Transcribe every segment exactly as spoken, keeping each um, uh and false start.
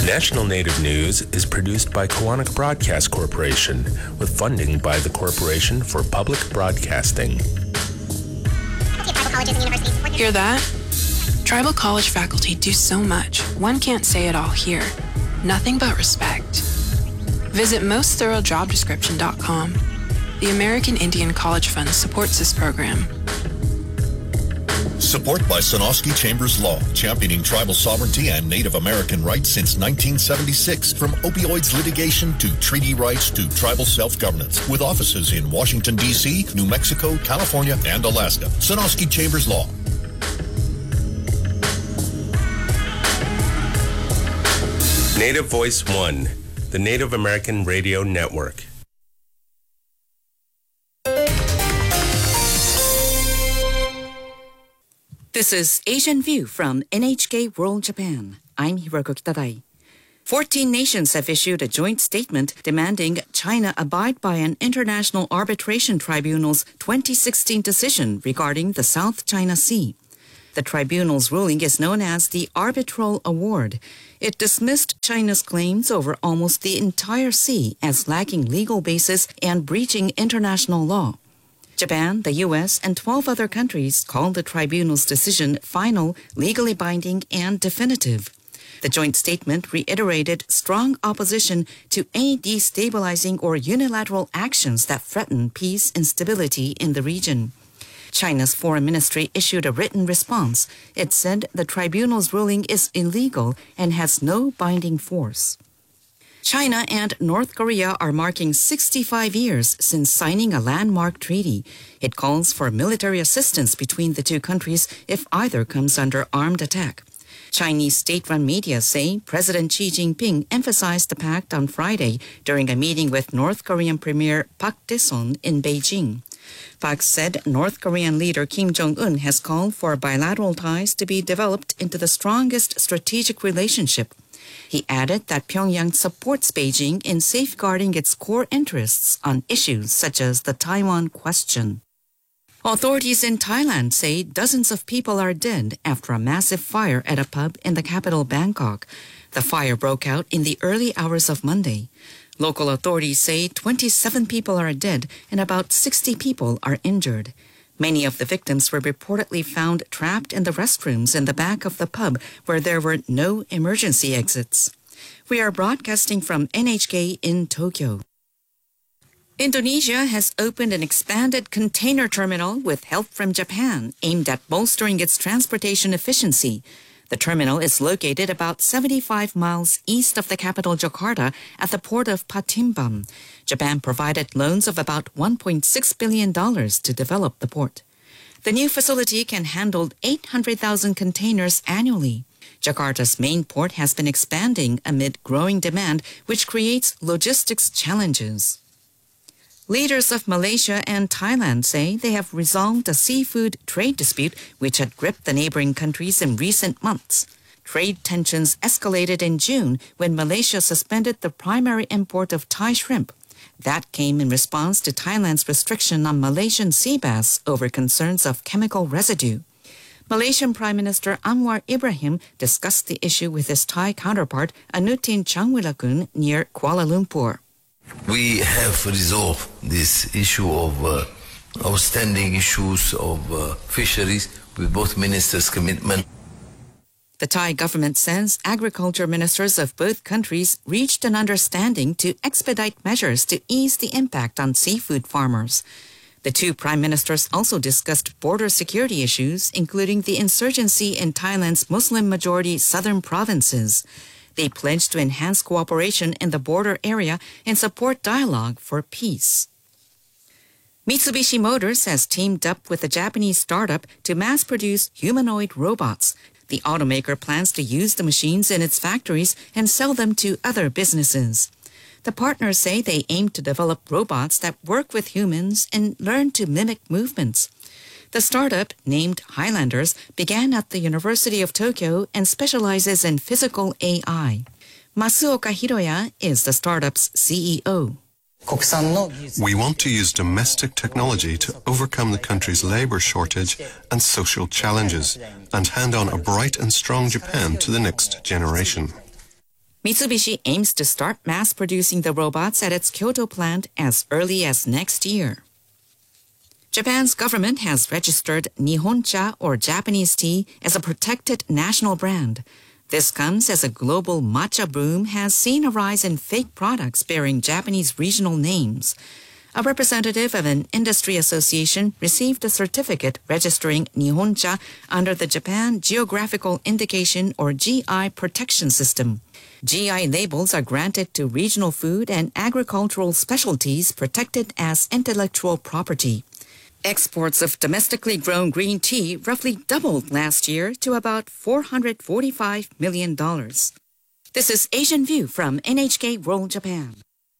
National Native News is produced by Koahnic Broadcast Corporation with funding by the Corporation for Public Broadcasting. Hear that? Tribal college faculty do so much, one can't say it all here. Nothing but respect. Visit most thorough job description dot com. The American Indian College Fund supports this program. Support by Sonosky Chambers Law, championing tribal sovereignty and Native American rights since nineteen seventy-six. From opioids litigation to treaty rights to tribal self-governance. With offices in Washington, D C, New Mexico, California, and Alaska. Sonosky Chambers Law. Native Voice One, the Native American Radio Network. This is Asian View from N H K World Japan. I'm Hiroko Kitadai. Fourteen nations have issued a joint statement demanding China abide by an International Arbitration Tribunal's twenty sixteen decision regarding the South China Sea. The tribunal's ruling is known as the Arbitral Award. It dismissed China's claims over almost the entire sea as lacking legal basis and breaching international law. Japan, the U S, and twelve other countries called the tribunal's decision final, legally binding, and definitive. The joint statement reiterated strong opposition to any destabilizing or unilateral actions that threaten peace and stability in the region. China's foreign ministry issued a written response. It said the tribunal's ruling is illegal and has no binding force. China and North Korea are marking sixty-five years since signing a landmark treaty. It calls for military assistance between the two countries if either comes under armed attack. Chinese state-run media say President Xi Jinping emphasized the pact on Friday during a meeting with North Korean Premier Park Dae-sun in Beijing. Park said North Korean leader Kim Jong-un has called for bilateral ties to be developed into the strongest strategic relationship. He added that Pyongyang supports Beijing in safeguarding its core interests on issues such as the Taiwan question. Authorities in Thailand say dozens of people are dead after a massive fire at a pub in the capital Bangkok. The fire broke out in the early hours of Monday. Local authorities say twenty-seven people are dead and about sixty people are injured. Many of the victims were reportedly found trapped in the restrooms in the back of the pub where there were no emergency exits. We are broadcasting from N H K in Tokyo. Indonesia has opened an expanded container terminal with help from Japan aimed at bolstering its transportation efficiency. The terminal is located about seventy-five miles east of the capital Jakarta at the port of Palembang. Japan provided loans of about one point six billion dollars to develop the port. The new facility can handle eight hundred thousand containers annually. Jakarta's main port has been expanding amid growing demand, which creates logistics challenges. Leaders of Malaysia and Thailand say they have resolved a seafood trade dispute which had gripped the neighboring countries in recent months. Trade tensions escalated in June when Malaysia suspended the primary import of Thai shrimp. That came in response to Thailand's restriction on Malaysian sea bass over concerns of chemical residue. Malaysian Prime Minister Anwar Ibrahim discussed the issue with his Thai counterpart Anutin Chanwirakul near Kuala Lumpur. We have resolved this issue of uh, outstanding issues of uh, fisheries with both ministers' commitment. The Thai government says agriculture ministers of both countries reached an understanding to expedite measures to ease the impact on seafood farmers. The two prime ministers also discussed border security issues, including the insurgency in Thailand's Muslim-majority southern provinces. They pledged to enhance cooperation in the border area and support dialogue for peace. Mitsubishi Motors has teamed up with a Japanese startup to mass-produce humanoid robots. The automaker plans to use the machines in its factories and sell them to other businesses. The partners say they aim to develop robots that work with humans and learn to mimic movements. The startup, named Highlanders, began at the University of Tokyo and specializes in physical A I. Masuoka Hiroya is the startup's C E O. We want to use domestic technology to overcome the country's labor shortage and social challenges and hand on a bright and strong Japan to the next generation. Mitsubishi aims to start mass-producing the robots at its Kyoto plant as early as next year. Japan's government has registered Nihoncha, or Japanese tea, as a protected national brand. This comes as a global matcha boom has seen a rise in fake products bearing Japanese regional names. A representative of an industry association received a certificate registering Nihoncha under the Japan Geographical Indication, or G I protection system. G I labels are granted to regional food and agricultural specialties protected as intellectual property. Exports of domestically grown green tea roughly doubled last year to about four hundred forty-five million dollars. This is Asian View from N H K World Japan.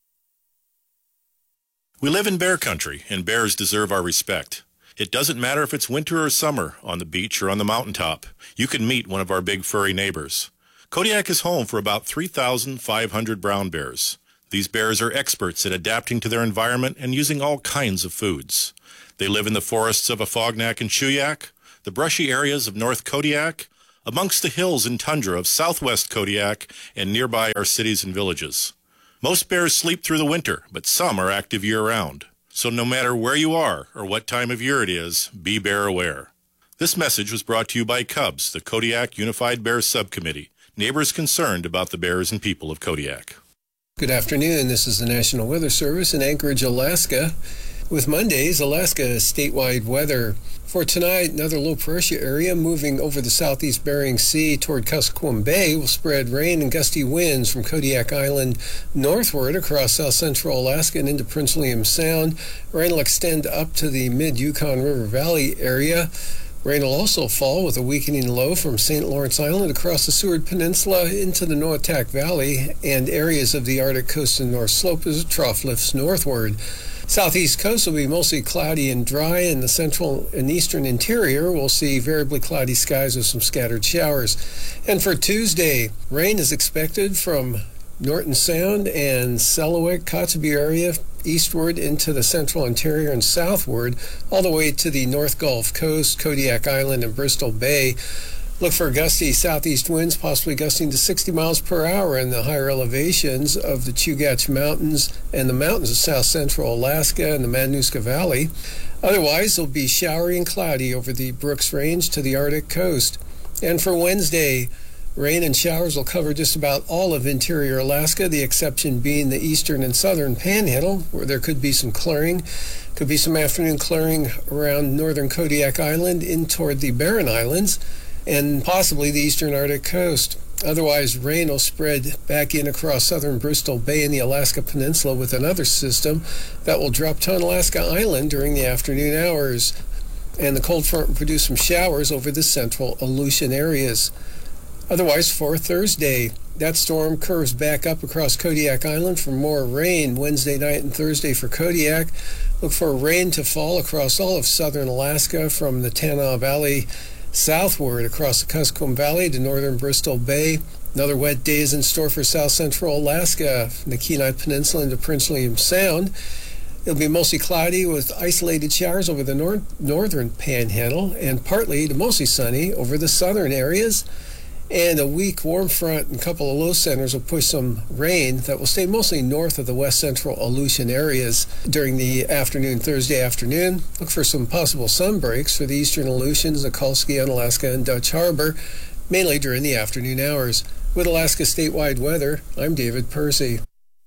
We live in bear country, and bears deserve our respect. It doesn't matter if it's winter or summer, on the beach or on the mountaintop. You can meet one of our big furry neighbors. Kodiak is home for about three thousand five hundred brown bears. These bears are experts at adapting to their environment and using all kinds of foods. They live in the forests of Afognak and Chuyak, the brushy areas of North Kodiak, amongst the hills and tundra of southwest Kodiak, and nearby are cities and villages. Most bears sleep through the winter, but some are active year-round. So no matter where you are or what time of year it is, be bear aware. This message was brought to you by Cubs, the Kodiak Unified Bears Subcommittee, neighbors concerned about the bears and people of Kodiak. Good afternoon. This is the National Weather Service in Anchorage, Alaska, with Monday's Alaska statewide weather. For tonight, another low pressure area moving over the southeast Bering Sea toward Kuskokwim Bay will spread rain and gusty winds from Kodiak Island northward across south central Alaska and into Prince William Sound. Rain will extend up to the mid-Yukon River Valley area. Rain will also fall with a weakening low from Saint Lawrence Island across the Seward Peninsula into the Noatak Valley and areas of the Arctic coast and North Slope as the trough lifts northward. Southeast coast will be mostly cloudy and dry, and the central and eastern interior will see variably cloudy skies with some scattered showers. And for Tuesday, rain is expected from Norton Sound and Selawik, Kotzebue area eastward into the central interior and southward, all the way to the North Gulf Coast, Kodiak Island, and Bristol Bay. Look for gusty southeast winds, possibly gusting to sixty miles per hour in the higher elevations of the Chugach Mountains and the mountains of south central Alaska and the Matanuska Valley. Otherwise, it'll be showery and cloudy over the Brooks Range to the Arctic coast. And for Wednesday, rain and showers will cover just about all of interior Alaska, the exception being the eastern and southern panhandle, where there could be some clearing. Could be some afternoon clearing around northern Kodiak Island in toward the Barren Islands, and possibly the eastern Arctic coast. Otherwise, rain will spread back in across southern Bristol Bay and the Alaska Peninsula with another system that will drop to Unalaska Island during the afternoon hours. And the cold front will produce some showers over the central Aleutian areas. Otherwise, for Thursday, that storm curves back up across Kodiak Island for more rain Wednesday night and Thursday for Kodiak. Look for rain to fall across all of southern Alaska from the Tanana Valley southward across the Kuskokwim Valley to northern Bristol Bay. Another wet day is in store for south central Alaska from the Kenai Peninsula into Prince William Sound. It'll be mostly cloudy with isolated showers over the nor- northern panhandle and partly to mostly sunny over the southern areas. And a weak warm front and a couple of low centers will push some rain that will stay mostly north of the west central Aleutian areas during the afternoon, Thursday afternoon. Look for some possible sun breaks for the eastern Aleutians, Nikolsky, Unalaska, and Dutch Harbor, mainly during the afternoon hours. With Alaska statewide weather, I'm David Percy.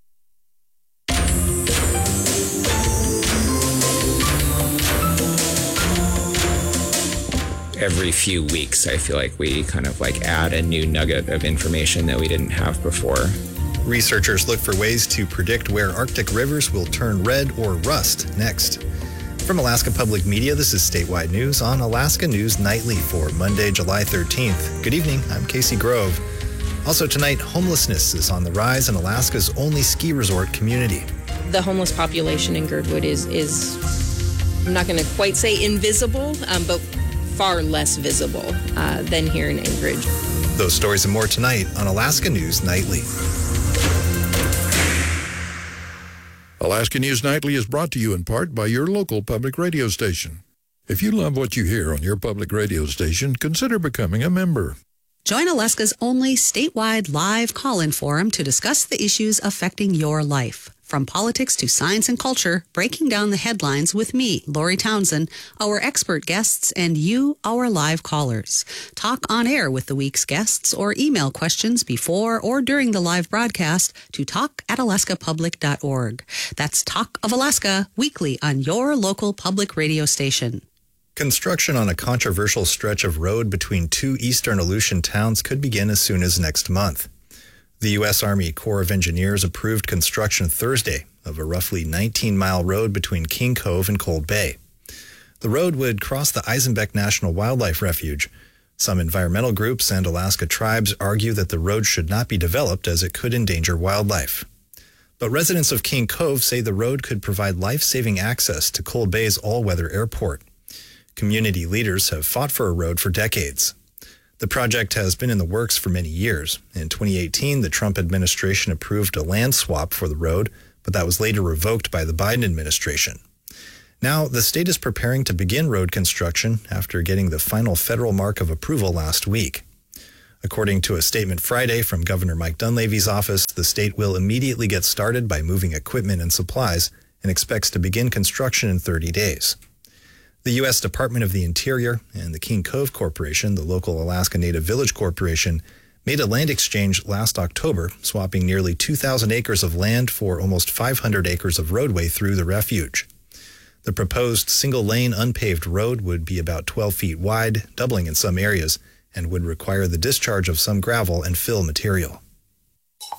Every few weeks, I feel like we kind of like add a new nugget of information that we didn't have before. Researchers look for ways to predict where Arctic rivers will turn red or rust next. From Alaska Public Media, this is Statewide News on Alaska News Nightly for Monday, July thirteenth. Good evening, I'm Casey Grove. Also tonight, homelessness is on the rise in Alaska's only ski resort community. The homeless population in Girdwood is, is I'm not going to quite say invisible, um, but far less visible uh, than here in Anchorage. Those stories and more tonight on Alaska News Nightly. Alaska News Nightly is brought to you in part by your local public radio station. If you love what you hear on your public radio station, consider becoming a member. Join Alaska's only statewide live call-in forum to discuss the issues affecting your life. From politics to science and culture, breaking down the headlines with me, Lori Townsend, our expert guests, and you, our live callers. Talk on air with the week's guests or email questions before or during the live broadcast to talk at alaska public dot org. That's Talk of Alaska, weekly on your local public radio station. Construction on a controversial stretch of road between two eastern Aleutian towns could begin as soon as next month. The U S Army Corps of Engineers approved construction Thursday of a roughly nineteen-mile road between King Cove and Cold Bay. The road would cross the Eisenbeck National Wildlife Refuge. Some environmental groups and Alaska tribes argue that the road should not be developed as it could endanger wildlife. But residents of King Cove say the road could provide life-saving access to Cold Bay's all-weather airport. Community leaders have fought for a road for decades. The project has been in the works for many years. In twenty eighteen, the Trump administration approved a land swap for the road, but that was later revoked by the Biden administration. Now, the state is preparing to begin road construction after getting the final federal mark of approval last week. According to a statement Friday from Governor Mike Dunleavy's office, the state will immediately get started by moving equipment and supplies and expects to begin construction in thirty days. The U S Department of the Interior and the King Cove Corporation, the local Alaska Native Village Corporation, made a land exchange last October, swapping nearly two thousand acres of land for almost five hundred acres of roadway through the refuge. The proposed single-lane unpaved road would be about twelve feet wide, doubling in some areas, and would require the discharge of some gravel and fill material.